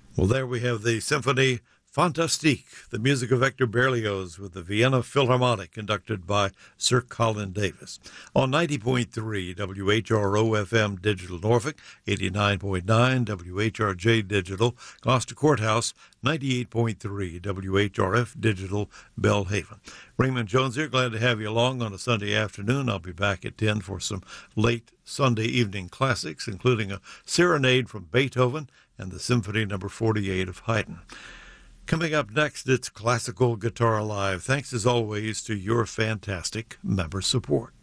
Well, there we have the Symphony Fantastique, the music of Hector Berlioz with the Vienna Philharmonic, conducted by Sir Colin Davis. On 90.3 WHRO-FM Digital Norfolk, 89.9 WHRJ Digital Gloucester Courthouse, 98.3 WHRF Digital Belhaven. Raymond Jones here, glad to have you along on a Sunday afternoon. I'll be back at 10 for some late Sunday evening classics, including a serenade from Beethoven and the Symphony No. 48 of Haydn. Coming up next, it's Classical Guitar Live. Thanks as always to your fantastic member support.